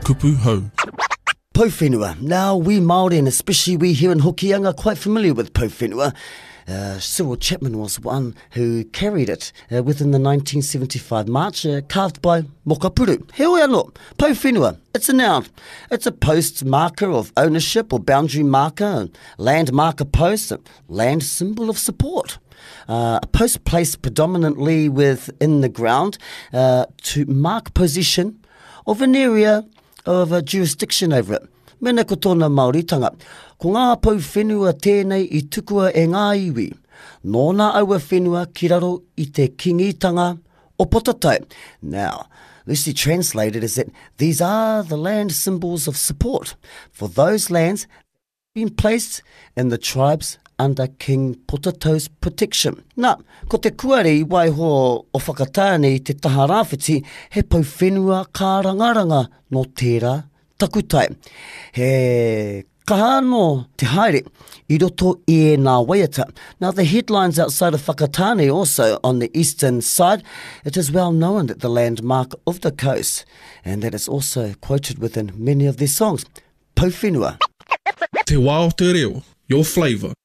kupu hau. Pouwhenua. Now, we Māori, and especially we here in Hokianga, are quite familiar with Pouwhenua. Cyril Chapman was one who carried it within the 1975 march, carved by Mokapuru. He oi anō, Pouwhenua. It's a noun. It's a post marker of ownership or boundary marker, land marker post, a land symbol of support. A post placed predominantly within the ground to mark possession of an area of a jurisdiction over it. Mena ko tōna Māoritanga, ko ngā pouwhenua tēnei I tukua e ngā iwi, nōna aua whenua ki raro I te kingitanga o Potatai. Now, loosely translated is that these are the land symbols of support for those lands being placed in the tribes under King Potatau's protection. Nā, ko te kuare I waiho o whakatāne I te taha rāwhiti, he pouwhenua ka rangaranga no tērā takutai. He kaha no te haere I roto I nā waiata. Now the headlines outside of Whakatane also on the eastern side, it is well known that the landmark of the coast, and that is also quoted within many of their songs. Pouwhenua. Te wā o te reo, your flavour.